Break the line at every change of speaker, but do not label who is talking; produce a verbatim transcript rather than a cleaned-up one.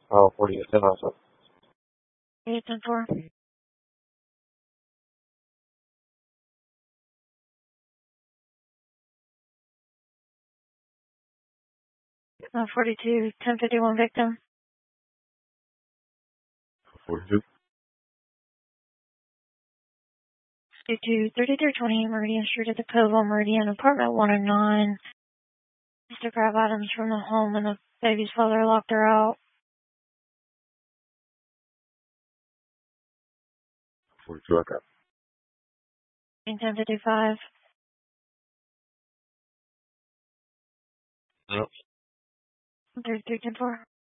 Oh, forty-eight, ten also.
eight ten four. Uh, forty-two, ten fifty-one victim.
forty-two.
fifty-two, thirty-three twenty Meridian Street at the Cove on Meridian, apartment one oh nine. Used to grab items from the home and the baby's father locked her out.
forty-two, okay.
ten fifty-five.
Yep.
thirty-three ten four.